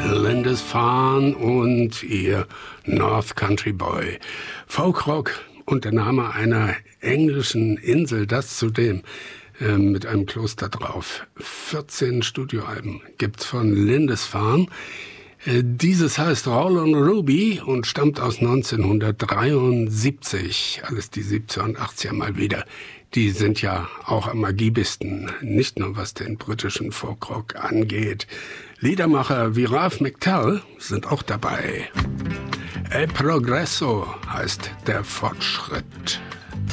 Lindisfarne und ihr North Country Boy. Folkrock und der Name einer englischen Insel, das zudem mit einem Kloster drauf. 14 Studioalben gibt's von Lindisfarne. Dieses heißt Rollin' Ruby und stammt aus 1973. Alles die 70er und 80er mal wieder. Die sind ja auch am agibisten, nicht nur was den britischen Folkrock angeht. Liedermacher wie Ralph McTell sind auch dabei. El Progreso heißt der Fortschritt.